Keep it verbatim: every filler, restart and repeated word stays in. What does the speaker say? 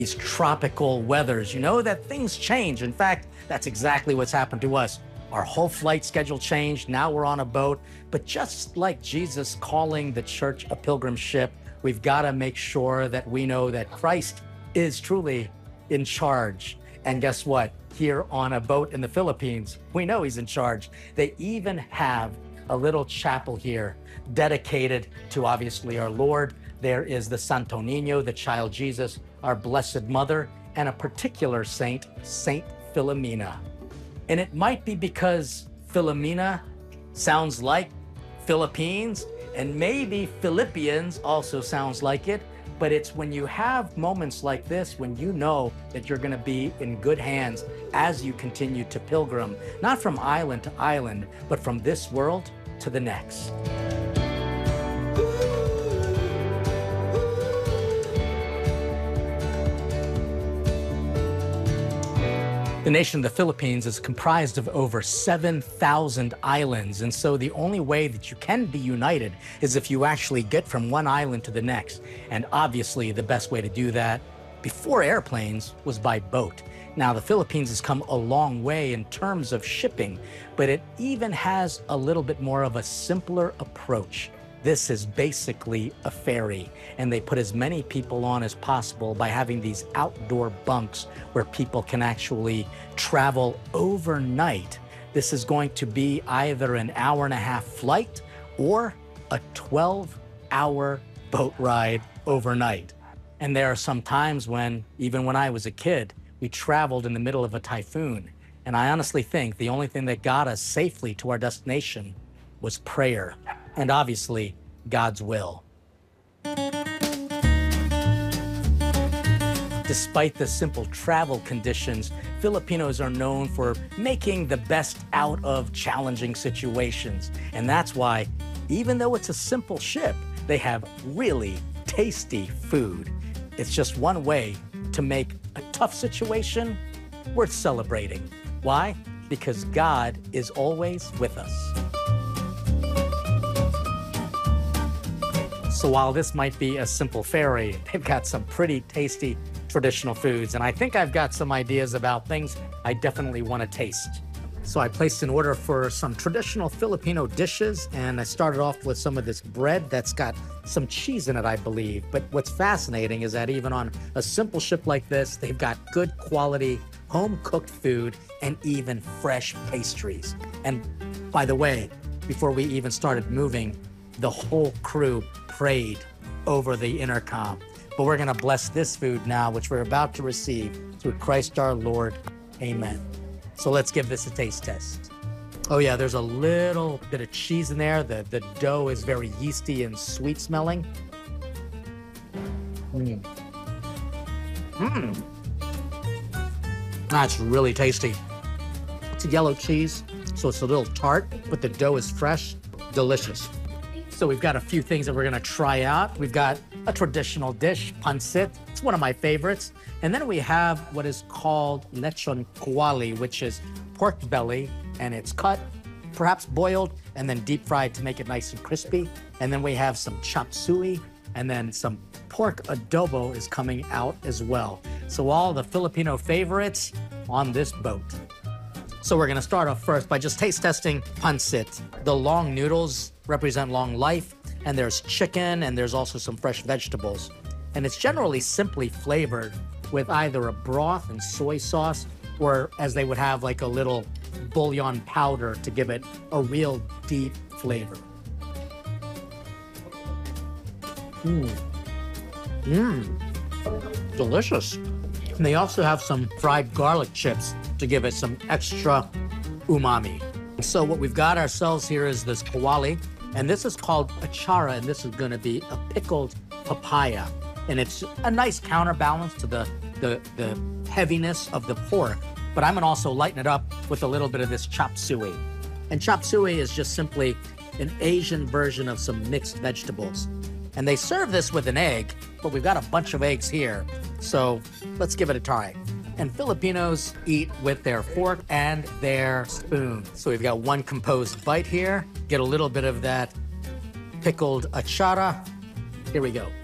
these tropical weathers, you know that things change. In fact, that's exactly what's happened to us. Our whole flight schedule changed. Now we're on a boat. But just like Jesus calling the church a pilgrim ship, we've got to make sure that we know that Christ is truly in charge. And guess what? Here on a boat in the Philippines, we know he's in charge. They even have a little chapel here dedicated to obviously our Lord. There is the Santo Niño, the child Jesus, our Blessed Mother, and a particular saint, Saint Philomena. And it might be because Philomena sounds like Philippines, and maybe Philippians also sounds like it, but it's when you have moments like this, when you know that you're gonna be in good hands as you continue to pilgrim, not from island to island, but from this world to the next. The nation of the Philippines is comprised of over seven thousand islands, and so the only way that you can be united is if you actually get from one island to the next. And obviously the best way to do that before airplanes was by boat. Now the Philippines has come a long way in terms of shipping, but it even has a little bit more of a simpler approach. This is basically a ferry, and they put as many people on as possible by having these outdoor bunks where people can actually travel overnight. This is going to be either an hour and a half flight or a twelve hour boat ride overnight. And there are some times when, even when I was a kid, we traveled in the middle of a typhoon. And I honestly think the only thing that got us safely to our destination was prayer, and obviously God's will. Despite the simple travel conditions, Filipinos are known for making the best out of challenging situations. And that's why, even though it's a simple ship, they have really tasty food. It's just one way to make a tough situation worth celebrating. Why? Because God is always with us. So while this might be a simple ferry, they've got some pretty tasty traditional foods. And I think I've got some ideas about things I definitely want to taste. So I placed an order for some traditional Filipino dishes, and I started off with some of this bread that's got some cheese in it, I believe. But what's fascinating is that even on a simple ship like this, they've got good quality home-cooked food and even fresh pastries. And by the way, before we even started moving, the whole crew prayed over the intercom. But we're gonna bless this food now, which we're about to receive through Christ our Lord. Amen. So let's give this a taste test. Oh yeah, there's a little bit of cheese in there. The, the dough is very yeasty and sweet smelling. Mmm. Mmm. That's really tasty. It's a yellow cheese, so it's a little tart, but the dough is fresh, delicious. So we've got a few things that we're gonna try out. We've got a traditional dish, pancit. It's one of my favorites. And then we have what is called lechon kawali, which is pork belly, and it's cut, perhaps boiled, and then deep fried to make it nice and crispy. And then we have some chop suey, and then some pork adobo is coming out as well. So all the Filipino favorites on this boat. So we're gonna start off first by just taste testing pancit. The long noodles represent long life, and there's chicken, and there's also some fresh vegetables. And it's generally simply flavored with either a broth and soy sauce, or as they would have like a little bouillon powder to give it a real deep flavor. Mmm. Mmm. Delicious. And they also have some fried garlic chips to give it some extra umami. So what we've got ourselves here is this kawali, and this is called achara, and this is gonna be a pickled papaya. And it's a nice counterbalance to the, the, the heaviness of the pork, but I'm gonna also lighten it up with a little bit of this chop suey. And chop suey is just simply an Asian version of some mixed vegetables. And they serve this with an egg, but we've got a bunch of eggs here, so let's give it a try. And Filipinos eat with their fork and their spoon. So we've got one composed bite here, get a little bit of that pickled achara. Here we go.